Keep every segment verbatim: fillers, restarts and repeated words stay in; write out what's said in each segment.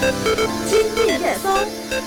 今日热搜。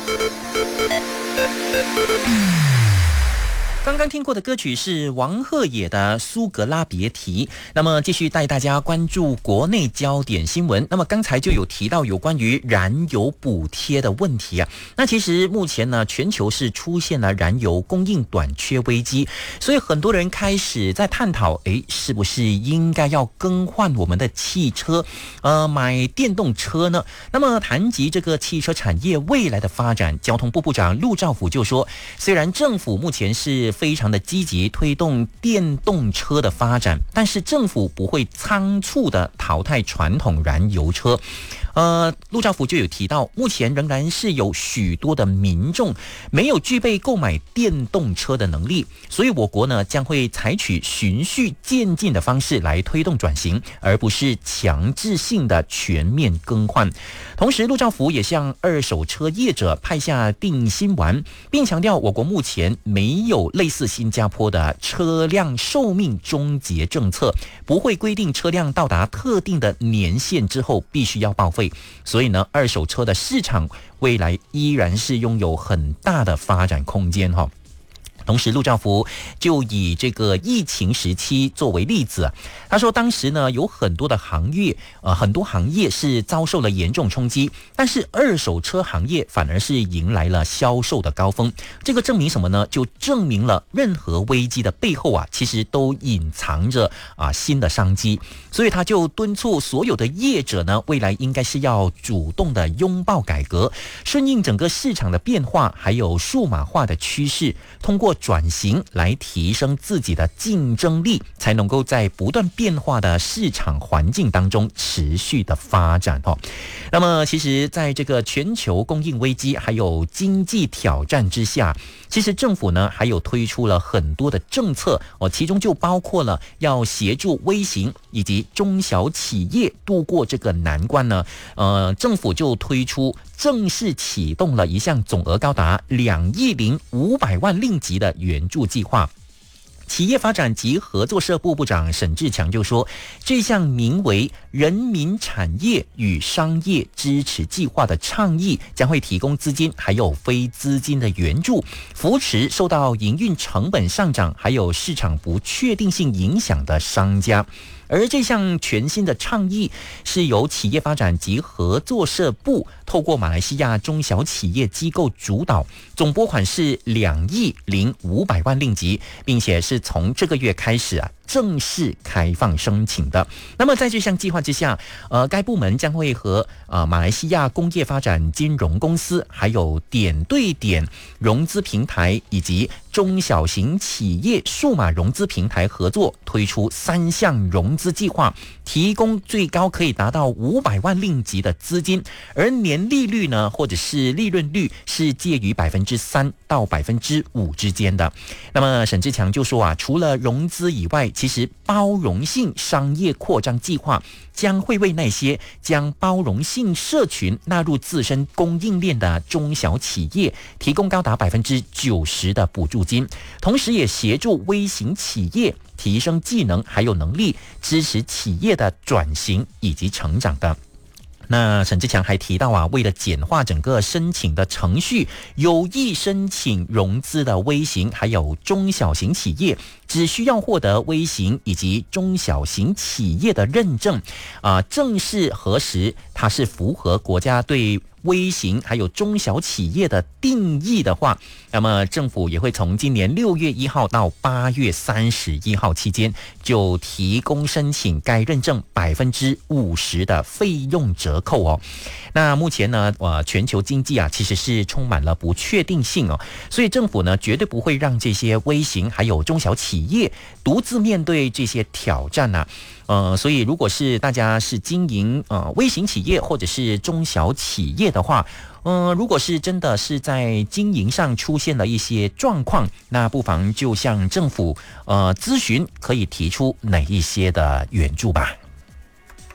刚刚听过的歌曲是王鹤野的《苏格拉别提》。那么继续带大家关注国内焦点新闻。那么刚才就有提到有关于燃油补贴的问题啊。那其实目前呢，全球是出现了燃油供应短缺危机，所以很多人开始在探讨，诶，是不是应该要更换我们的汽车，呃，买电动车呢？那么谈及这个汽车产业未来的发展，交通部部长陆兆福就说，虽然政府目前是非常的积极推动电动车的发展，但是政府不会仓促的淘汰传统燃油车。呃，陆兆福就有提到，目前仍然是有许多的民众没有具备购买电动车的能力，所以我国呢将会采取循序渐进的方式来推动转型，而不是强制性的全面更换。同时，陆兆福也向二手车业者派下定心丸，并强调我国目前没有类似新加坡的车辆寿命终结政策，不会规定车辆到达特定的年限之后必须要报废。所以呢，二手车的市场未来依然是拥有很大的发展空间哈。同时，陆兆福就以这个疫情时期作为例子，他说当时呢有很多的行业，呃，很多行业是遭受了严重冲击，但是二手车行业反而是迎来了销售的高峰。这个证明什么呢？就证明了任何危机的背后啊，其实都隐藏着啊新的商机。所以他就敦促所有的业者呢，未来应该是要主动的拥抱改革，顺应整个市场的变化，还有数码化的趋势，通过转型来提升自己的竞争力，才能够在不断变化的市场环境当中持续的发展哦。那么其实在这个全球供应危机还有经济挑战之下，其实政府呢还有推出了很多的政策哦，其中就包括了要协助微型以及中小企业度过这个难关呢。呃，政府就推出正式启动了一项总额高达两亿零五百万令吉的援助计划。企业发展及合作社部部长沈志强就说，这项名为人民产业与商业支持计划的倡议将会提供资金还有非资金的援助，扶持受到营运成本上涨还有市场不确定性影响的商家。而这项全新的倡议是由企业发展及合作社部透过马来西亚中小企业机构主导，总拨款是两亿零五百万令吉，并且是从这个月开始啊正式开放申请的。那么在这项计划之下，呃，该部门将会和呃马来西亚工业发展金融公司，还有点对点融资平台以及中小型企业数码融资平台合作，推出三项融资计划，提供最高可以达到五百万令吉的资金，而年利率呢，或者是利润率是介于百分之三到百分之五之间的。那么沈志强就说啊，除了融资以外，其实包容性商业扩张计划将会为那些将包容性社群纳入自身供应链的中小企业提供高达百分之九十的补助金，同时也协助微型企业提升技能还有能力，支持企业的转型以及成长的。那沈志强还提到啊，为了简化整个申请的程序，有意申请融资的微型还有中小型企业，只需要获得微型以及中小型企业的认证，啊、呃，正式核实它是符合国家对微型还有中小企业的定义的话，那么政府也会从今年六月一号到八月三十一号期间，就提供申请该认证百分之五十的费用折扣哦。那目前呢，呃，全球经济啊其实是充满了不确定性哦，所以政府呢绝对不会让这些微型还有中小企业独自面对这些挑战啊。呃，所以如果是大家是经营呃微型企业或者是中小企业的话，呃，如果是真的是在经营上出现了一些状况，那不妨就向政府呃咨询，可以提出哪一些的援助吧。